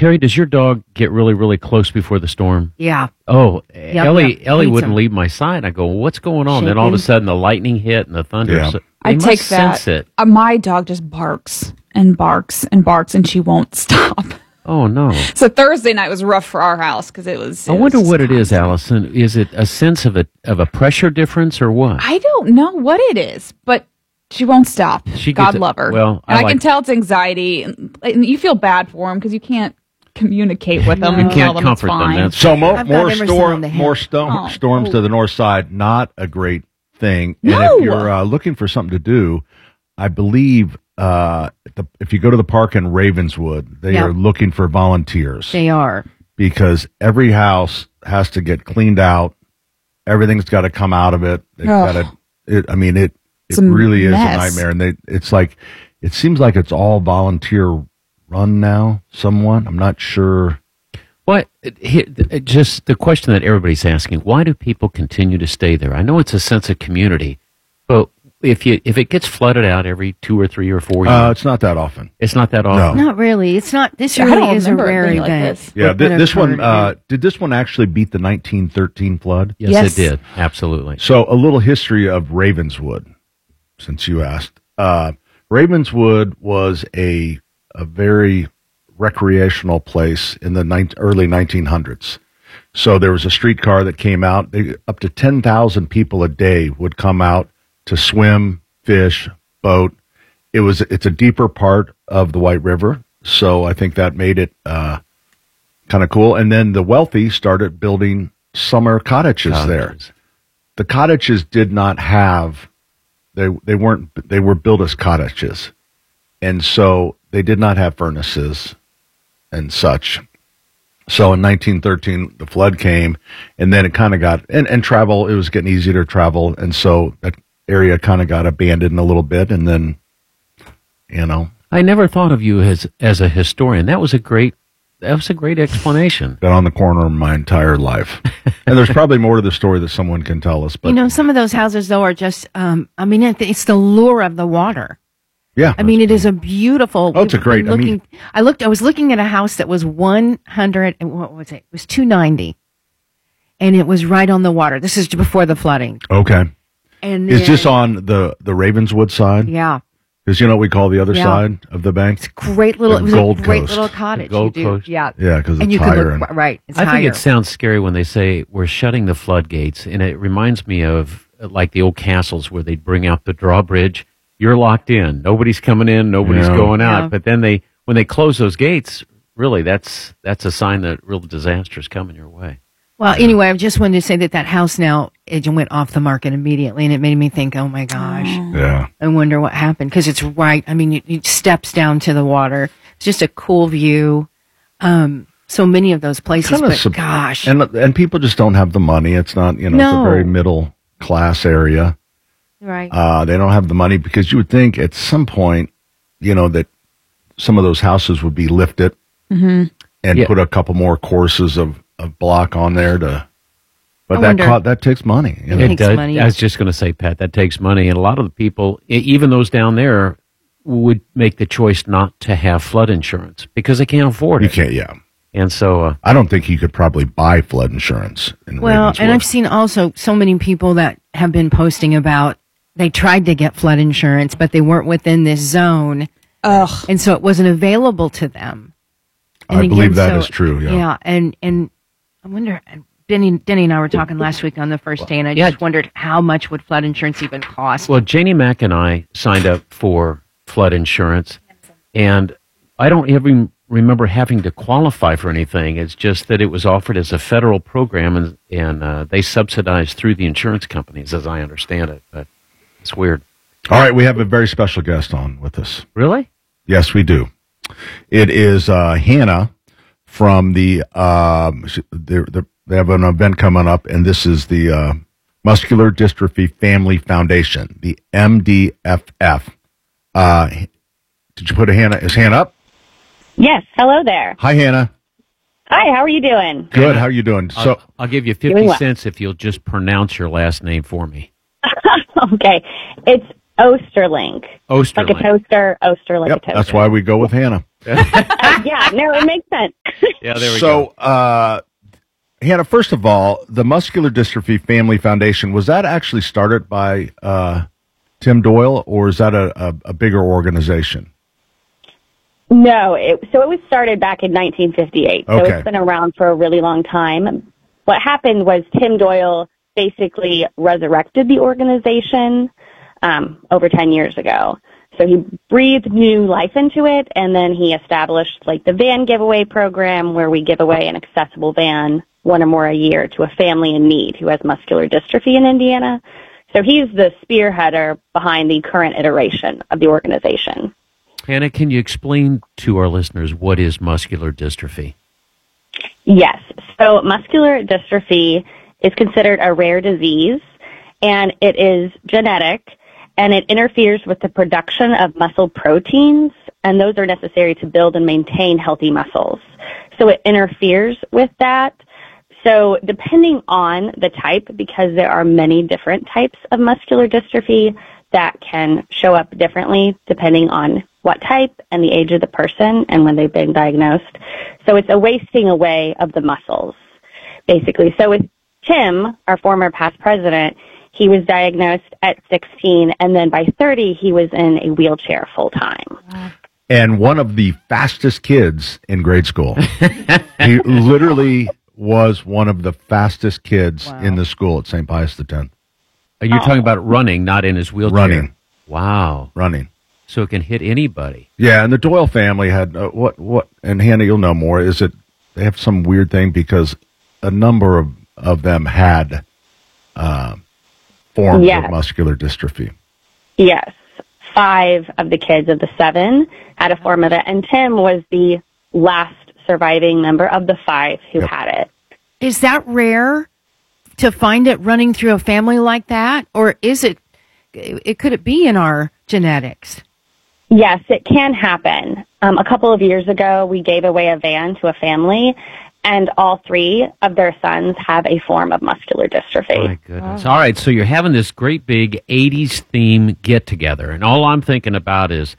Terry, does your dog get really, really close before the storm? Yeah. Oh, Yep, Ellie hates wouldn't him. leave my side. I go, what's going on? Then all of a Shaking. sudden the lightning hit and the thunder. Yeah. So I they take must that. sense it. My dog just barks and barks and barks, and she won't stop. Oh, no. So Thursday night was rough for our house because it was. I wonder what it is, Allison. Is it a sense of a pressure difference or what? I don't know what it is, but she won't stop. She God gets it- love her. well, and I I can like- tell it's anxiety, and you feel bad for them because you can't communicate with them. You and tell can't them comfort it's them. fine. That's So I've got Emerson on the hip. storms to the north side, not a great thing. And No. if you're looking for something to do, I believe if you go to the park in Ravenswood, they Yeah. are looking for volunteers They are. because every house has to get cleaned out. Everything's got to come out of it. They've got to. It It's a really is a mess. nightmare, and it seems like it's all volunteer run now. Somewhat, I'm not sure. What? Just the question that everybody's asking: why do people continue to stay there? I know it's a sense of community, but if it gets flooded out every 2 or 3 or 4 years, It's not that often. it's not that often. No. Not really. It's not. This I really don't is a remember it rare being like event. this. Yeah, That this one occurred. did this one actually beat the 1913 flood? Yes, Yes. it did. Absolutely. So a little history of Ravenswood, since you asked. Ravenswood was a very recreational place in the early 1900s. So there was a streetcar that came out. Up to 10,000 people a day would come out to swim, fish, boat. It's a deeper part of the White River, so I think that made it kind of cool. And then the wealthy started building summer cottages there. The cottages did not have they were built as cottages, and so they did not have furnaces and such. So in 1913 the flood came, and then it kind of got and travel, it was getting easier to travel, and so that area kind of got abandoned a little bit, and then I never thought of you as a historian. That was a great explanation. been on the corner my entire life. And there's probably more to the story that someone can tell us, but Some of those houses though are just. It's the lure of the water. yeah. It is a beautiful. Oh, it's a great- I was looking at a house that was 100. What was it? It was 290, and it was right on the water. This is before the flooding. Okay. And Is this then- on the Ravenswood side? Yeah, Because you know what we call the other Yeah. side of the bank? great little. The It was Gold a great Coast. little cottage. The Gold you do. Coast. Yeah, Yeah, because and it's you can higher. look right. It's I think higher. it sounds scary when they say we're shutting the floodgates, and it reminds me of like the old castles where they'd bring out the drawbridge. You're locked in. Nobody's coming in. Nobody's Yeah. going out. Yeah. But then when they close those gates, really, that's a sign that real disaster is coming your way. Well, anyway, I just wanted to say that house now it went off the market immediately, and it made me think, oh my gosh, Yeah. I wonder what happened because it's right. It steps down to the water. It's just a cool view. So many of those places, but gosh, And people just don't have the money. It's not, it's a No. very middle class area. right? They don't have the money because you would think at some point, that some of those houses would be lifted and Yeah. put a couple more courses of block on there but I that wonder- that takes money. It It takes does. money. I was just going to say, Pat, that takes money, and a lot of the people, even those down there, would make the choice not to have flood insurance because they can't afford You it. can't, yeah. And so, I don't think you could probably buy flood insurance in Well, Ravenswood. and I've seen also so many people that have been posting about they tried to get flood insurance, but they weren't within this zone, Ugh. and so it wasn't available to them. And I believe again, that is true, yeah. Yeah, and I wonder. Denny and I were talking last week on the first day, and I just wondered how much would flood insurance even cost. well, Janie Mack and I signed up for flood insurance, and I don't even remember having to qualify for anything. It's just that it was offered as a federal program, and they subsidized through the insurance companies, as I understand it. But it's weird. All right, we have a very special guest on with us. Really? Yes, we do. It is Hannah from they have an event coming up, and this is the Muscular Dystrophy Family Foundation, the MDFF. Did you put is Hannah up? Yes. Hello there. Hi, Hannah. Hi. How are you doing? Good. How are you doing? I'll give you Doing 50 well. cents if you'll just pronounce your last name for me. Okay. It's Osterlink. Osterlink. Like a toaster. Oster like yep, a toaster. that's why we go with Hannah. Yeah. No, it makes sense. Yeah, there we go. So, Hannah, first of all, the Muscular Dystrophy Family Foundation, was that actually started by Tim Doyle, or is that a bigger organization? No, so it was started back in 1958. So Okay. It's been around for a really long time. What happened was Tim Doyle basically resurrected the organization over 10 years ago. So he breathed new life into it, and then he established like the van giveaway program where we give away an accessible van, one or more a year, to a family in need who has muscular dystrophy in Indiana. So he's the spearheader behind the current iteration of the organization. Hannah, can you explain to our listeners what is muscular dystrophy? Yes. So muscular dystrophy is considered a rare disease, and it is genetic, and it interferes with the production of muscle proteins, and those are necessary to build and maintain healthy muscles. So it interferes with that. So depending on the type, because there are many different types of muscular dystrophy that can show up differently depending on what type and the age of the person and when they've been diagnosed. So it's a wasting away of the muscles, basically. So with Tim, our former past president, he was diagnosed at 16, and then by 30, he was in a wheelchair full time. And one of the fastest kids in grade school. He literally was one of the fastest kids in the school at St. Pius X. Are you talking about running, not in his wheelchair? Running. Wow. Running. So it can hit anybody. Yeah, and the Doyle family had, and Hannah, you'll know more, is it they have some weird thing because a number of them had forms of muscular dystrophy. Yes. 5 of the kids of the 7 had a form of it, and Tim was the last surviving member of the 5 who had it. Is that rare to find it running through a family like that, or is it could it be in our genetics? Yes, it can happen. A couple of years ago, we gave away a van to a family, and all 3 of their sons have a form of muscular dystrophy. My goodness. All right, so you're having this great big 80s theme get-together, and all I'm thinking about is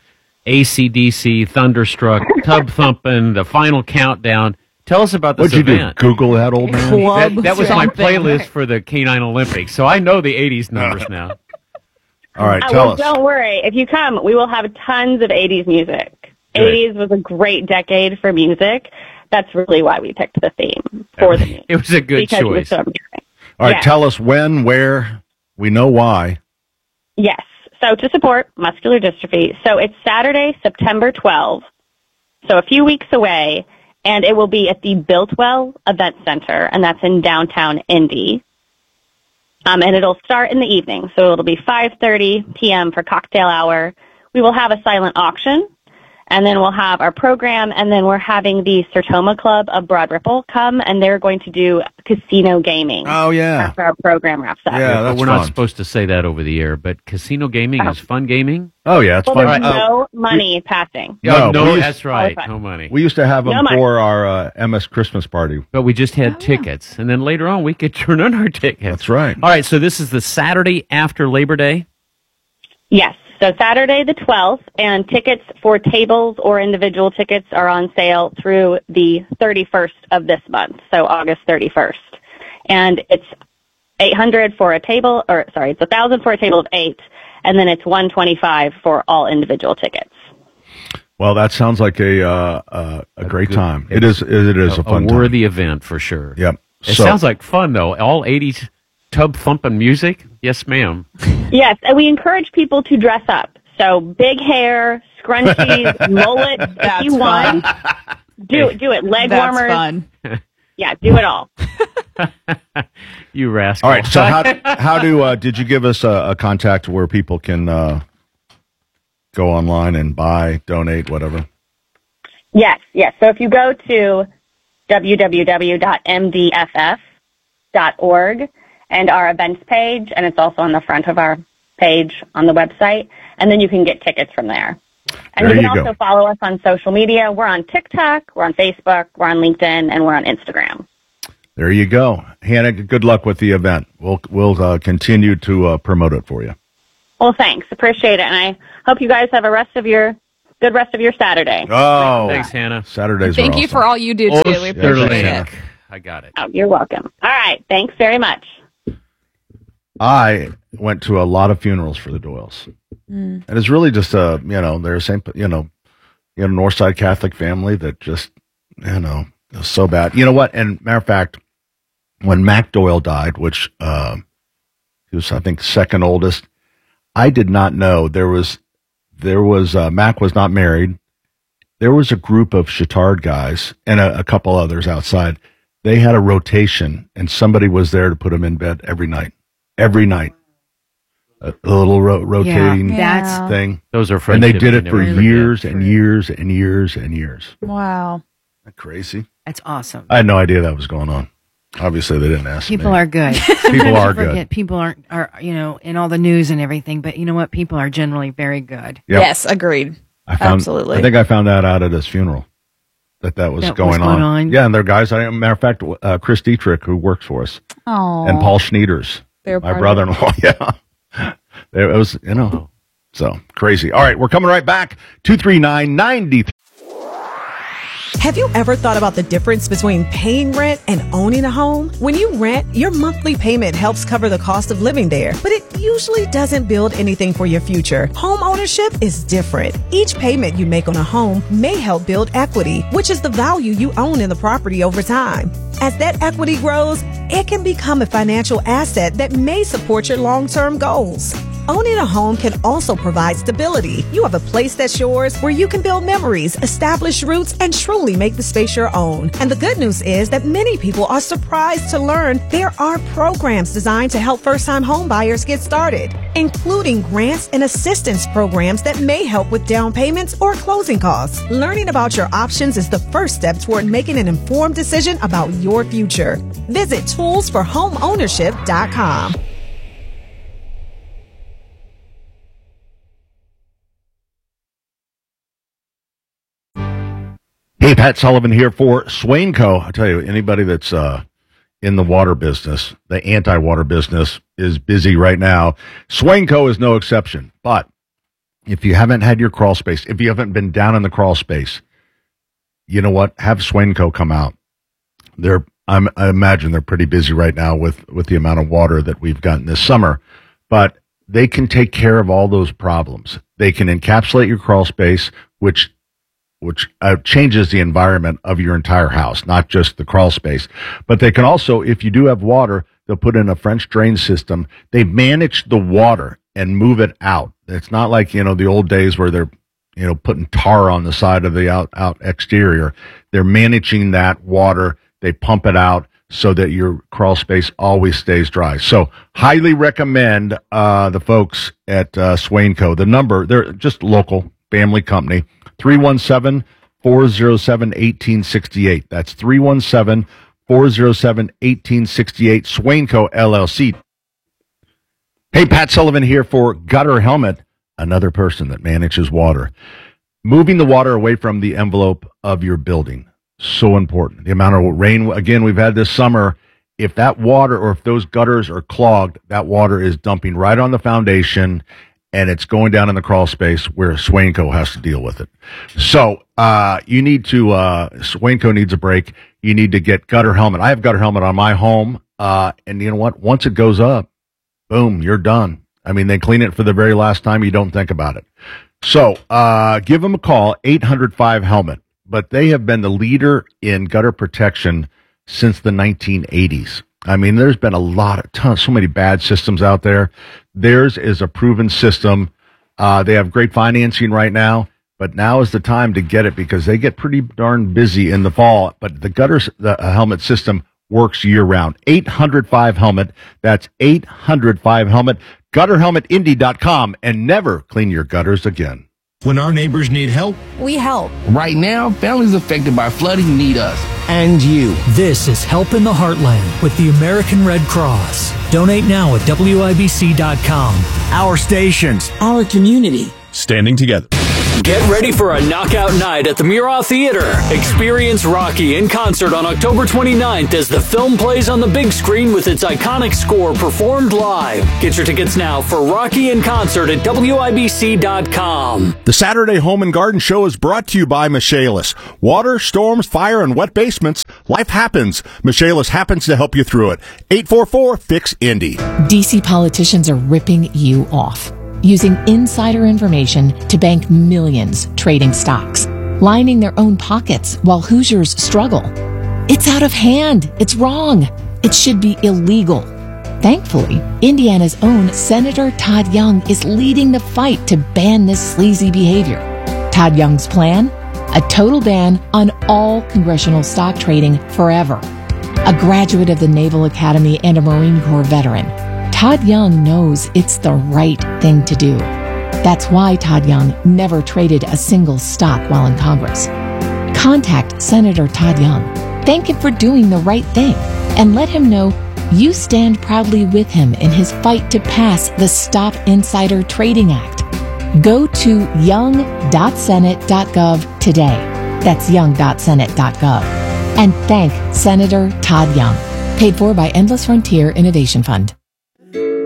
AC/DC, Thunderstruck, Tub Thumping, The Final Countdown. Tell us about this What'd you event. do, Google that, old man? That was my playlist for the K9 Olympics, so I know the 80s numbers now. All right, tell us. Don't worry. If you come, we will have tons of 80s music. Good. 80s was a great decade for music. That's really why we picked the theme for the music. It was a good because choice. It was so amazing. All right, tell us when, where, we know why. Yes. So to support muscular dystrophy, so it's Saturday, September 12th, so a few weeks away, and it will be at the Builtwell Event Center, and that's in downtown Indy. And it'll start in the evening, so it'll be 5:30 p.m. for cocktail hour. We will have a silent auction, and then we'll have our program, and then we're having the Sertoma Club of Broad Ripple come, and they're going to do casino gaming. Oh, yeah. After our program wraps up. Yeah, that's we're fun. not supposed to say that over the air, but casino gaming is fun gaming? Oh, yeah, it's Well, fun. there's no money passing. No, we used- that's right. No money. We used to have them No money. for our MS Christmas party. But we just had tickets, and then later on we could turn in our tickets. That's right. All right, so this is the Saturday after Labor Day? Yes. So Saturday the 12th, and tickets for tables or individual tickets are on sale through the 31st of this month, so August 31st. And it's $800 for a table, or sorry, it's $1,000 for a table of 8, and then it's $125 for all individual tickets. Well, that sounds like a great time. It is a fun time. worthy event for sure. Yep. It sounds like fun though. All 80s tub thumping music. Yes, ma'am. Yes, and we encourage people to dress up. So big hair, scrunchies, mullet, if you want. Do it. Leg That's warmers. fun. Yeah, do it all. You rascal. All right. So how do did you give us a contact where people can go online and buy, donate, whatever? Yes. So if you go to www.mdff.org and our events page, and it's also on the front of our page on the website, and then you can get tickets from there. And There you you can go. also follow us on social media. We're on TikTok, we're on Facebook, we're on LinkedIn, and we're on Instagram. There you go, Hannah. Good luck with the event. We'll continue to promote it for you. Well, thanks. Appreciate it. And I hope you guys have a rest of your good rest of your Saturday. Oh, thanks, Hannah. Saturdays. Thank are you awesome. for all you do, too. We appreciate it. I got it. Oh, you're welcome. All right. Thanks very much. I went to a lot of funerals for the Doyles. And it's really just they're the same, Northside Catholic family that just, it was so bad. You know what? And matter of fact, when Mac Doyle died, which he was, I think, second oldest, I did not know there was Mac was not married. There was a group of Chittard guys and a couple others outside. They had a rotation, and somebody was there to put him in bed every night. Every night. A little rotating thing. Those are friendships. And they did it for never years forget. and years and years and years. Wow. Isn't that crazy? That's awesome. I had no idea that was going on. Obviously, they didn't ask People me. are good. People are good. People are in all the news and everything, but you know what? People are generally very good. Yep. Yes, agreed. Absolutely. I think I found that out at his funeral. That was going on. Yeah, and they're guys. Matter of fact, Chris Dietrich, who works for us, and Paul Schneiders, my brother-in-law. Yeah, it was, so crazy. All right, we're coming right back. 239-93. Have you ever thought about the difference between paying rent and owning a home? When you rent, your monthly payment helps cover the cost of living there, but it usually doesn't build anything for your future. Home ownership is different. Each payment you make on a home may help build equity, which is the value you own in the property over time. As that equity grows, it can become a financial asset that may support your long-term goals. Owning a home can also provide stability. You have a place that's yours where you can build memories, establish roots, and truly make the space your own. And the good news is that many people are surprised to learn there are programs designed to help first-time home buyers get started, including grants and assistance programs that may help with down payments or closing costs. Learning about your options is the first step toward making an informed decision about your future. Visit toolsforhomeownership.com. Hey, Pat Sullivan here for Swainco. I tell you, anybody that's in the water business, the anti-water business, is busy right now. Swainco is no exception. But if you haven't had your crawl space, if you haven't been down in the crawl space, you know what? Have Swainco come out. I imagine they're pretty busy right now with the amount of water that we've gotten this summer. But they can take care of all those problems. They can encapsulate your crawl space, which changes the environment of your entire house, not just the crawl space. But they can also, if you do have water, they'll put in a French drain system. They manage the water and move it out. It's not like, the old days where they're, putting tar on the side of the out exterior. They're managing that water. They pump it out so that your crawl space always stays dry. So highly recommend the folks at Swainco. The number, they're just local family company. 317-407-1868. That's 317-407-1868. Swainco, LLC. Hey, Pat Sullivan here for Gutter Helmet, another person that manages water. Moving the water away from the envelope of your building. So important. The amount of rain, again, we've had this summer. If that water or if those gutters are clogged, that water is dumping right on the foundation, and it's going down in the crawl space where Swainco has to deal with it. So you need to, Swainco needs a break. You need to get Gutter Helmet. I have Gutter Helmet on my home, and you know what? Once it goes up, boom, you're done. I mean, they clean it for the very last time. You don't think about it. So give them a call, 800-5-HELMET. But they have been the leader in gutter protection since the 1980s. I mean, there's been so many bad systems out there. Theirs is a proven system. They have great financing right now, but now is the time to get it because they get pretty darn busy in the fall. But the helmet system works year round. 800-5-HELMET. That's 800-5-HELMET. GutterHelmetIndy.com, and never clean your gutters again. When our neighbors need help, we help. Right now, families affected by flooding need us and you. This is Help in the Heartland with the American Red Cross. Donate now at WIBC.com. our stations, our community. Standing together. Get ready for a knockout night at the Murat Theater. Experience Rocky in concert on October 29th as the film plays on the big screen with its iconic score performed live. Get your tickets now for Rocky in concert at WIBC.com. The Saturday Home and Garden Show is brought to you by Michaelis. Water, storms, fire, and wet basements. Life happens. Michaelis happens to help you through it. 844-FIX-INDY. DC politicians are ripping you off, using insider information to bank millions trading stocks, lining their own pockets while Hoosiers struggle. It's out of hand. It's wrong. It should be illegal. Thankfully, Indiana's own Senator Todd Young is leading the fight to ban this sleazy behavior. Todd Young's plan? A total ban on all congressional stock trading forever. A graduate of the Naval Academy and a Marine Corps veteran, Todd Young knows it's the right thing to do. That's why Todd Young never traded a single stock while in Congress. Contact Senator Todd Young. Thank him for doing the right thing, and let him know you stand proudly with him in his fight to pass the Stop Insider Trading Act. Go to young.senate.gov today. That's young.senate.gov. And thank Senator Todd Young. Paid for by Endless Frontier Innovation Fund.